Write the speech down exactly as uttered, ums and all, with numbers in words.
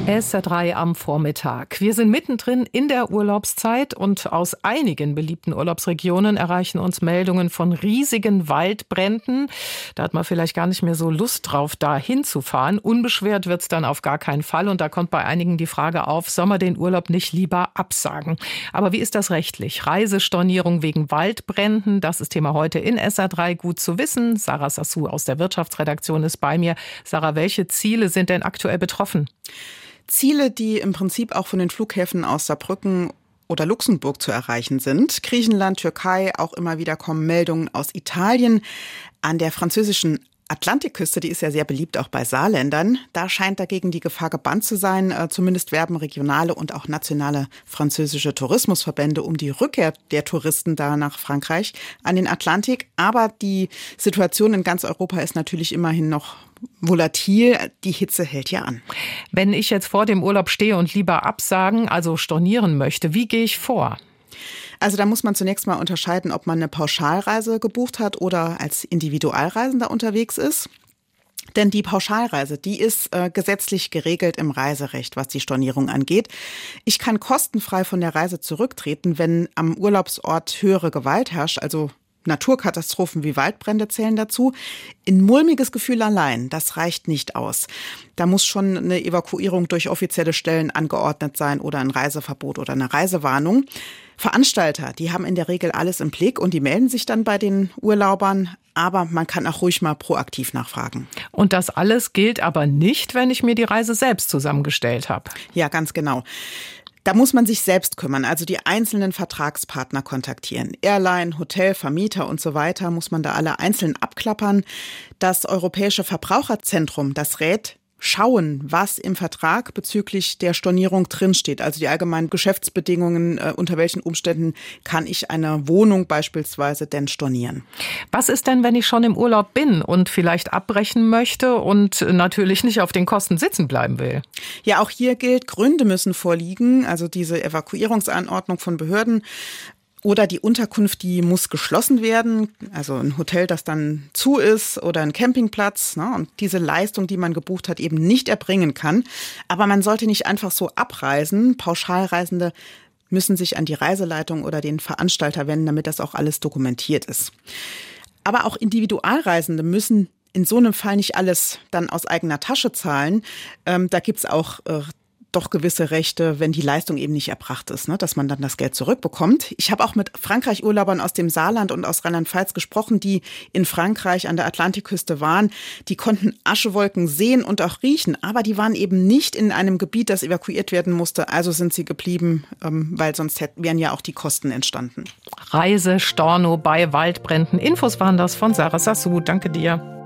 S R drei am Vormittag. Wir sind mittendrin in der Urlaubszeit und aus einigen beliebten Urlaubsregionen erreichen uns Meldungen von riesigen Waldbränden. Da hat man vielleicht gar nicht mehr so Lust drauf, da hinzufahren. Unbeschwert wird's dann auf gar keinen Fall. Und da kommt bei einigen die Frage auf, soll man den Urlaub nicht lieber absagen? Aber wie ist das rechtlich? Reisestornierung wegen Waldbränden, das ist Thema heute in S R drei. Gut zu wissen. Sarah Sassou aus der Wirtschaftsredaktion ist bei mir. Sarah, welche Ziele sind denn aktuell betroffen? Ziele, die im Prinzip auch von den Flughäfen aus Saarbrücken oder Luxemburg zu erreichen sind. Griechenland, Türkei, auch immer wieder kommen Meldungen aus Italien. An der französischen Atlantikküste, die ist ja sehr beliebt auch bei Saarländern. Da scheint dagegen die Gefahr gebannt zu sein. Zumindest werben regionale und auch nationale französische Tourismusverbände um die Rückkehr der Touristen da nach Frankreich an den Atlantik. Aber die Situation in ganz Europa ist natürlich immerhin noch volatil. Die Hitze hält ja an. Wenn ich jetzt vor dem Urlaub stehe und lieber absagen, also stornieren möchte, wie gehe ich vor? Also da muss man zunächst mal unterscheiden, ob man eine Pauschalreise gebucht hat oder als Individualreisender unterwegs ist. Denn die Pauschalreise, die ist äh, gesetzlich geregelt im Reiserecht, was die Stornierung angeht. Ich kann kostenfrei von der Reise zurücktreten, wenn am Urlaubsort höhere Gewalt herrscht, also Naturkatastrophen wie Waldbrände zählen dazu. Ein mulmiges Gefühl allein, das reicht nicht aus. Da muss schon eine Evakuierung durch offizielle Stellen angeordnet sein oder ein Reiseverbot oder eine Reisewarnung. Veranstalter, die haben in der Regel alles im Blick und die melden sich dann bei den Urlaubern. Aber man kann auch ruhig mal proaktiv nachfragen. Und das alles gilt aber nicht, wenn ich mir die Reise selbst zusammengestellt habe. Ja, ganz genau. Da muss man sich selbst kümmern, also die einzelnen Vertragspartner kontaktieren. Airline, Hotel, Vermieter und so weiter muss man da alle einzeln abklappern. Das Europäische Verbraucherzentrum, das rät, schauen, was im Vertrag bezüglich der Stornierung drinsteht. Also die allgemeinen Geschäftsbedingungen, äh, unter welchen Umständen kann ich eine Wohnung beispielsweise denn stornieren. Was ist denn, wenn ich schon im Urlaub bin und vielleicht abbrechen möchte und natürlich nicht auf den Kosten sitzen bleiben will? Ja, auch hier gilt, Gründe müssen vorliegen. Also diese Evakuierungsanordnung von Behörden oder die Unterkunft, die muss geschlossen werden, also ein Hotel, das dann zu ist oder ein Campingplatz, ne, und diese Leistung, die man gebucht hat, eben nicht erbringen kann. Aber man sollte nicht einfach so abreisen. Pauschalreisende müssen sich an die Reiseleitung oder den Veranstalter wenden, damit das auch alles dokumentiert ist. Aber auch Individualreisende müssen in so einem Fall nicht alles dann aus eigener Tasche zahlen. Ähm, da gibt's auch äh, doch gewisse Rechte, wenn die Leistung eben nicht erbracht ist, ne, dass man dann das Geld zurückbekommt. Ich habe auch mit Frankreich-Urlaubern aus dem Saarland und aus Rheinland-Pfalz gesprochen, die in Frankreich an der Atlantikküste waren. Die konnten Aschewolken sehen und auch riechen, aber die waren eben nicht in einem Gebiet, das evakuiert werden musste. Also sind sie geblieben, ähm, weil sonst hätten, wären ja auch die Kosten entstanden. Reise, Storno bei Waldbränden. Infos waren das von Sarah Sassou. Danke dir.